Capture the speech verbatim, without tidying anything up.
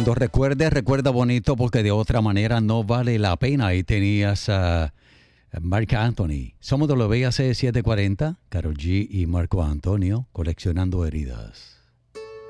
Cuando recuerdes, recuerda bonito porque de otra manera no vale la pena. Ahí tenías a Marc Anthony. Somos W A C setecientos cuarenta, Karol G y Marco Antonio, coleccionando heridas.